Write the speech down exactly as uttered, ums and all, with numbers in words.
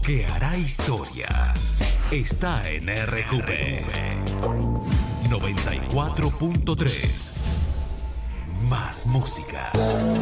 que hará historia está en R Q P noventa y cuatro punto tres. Más música.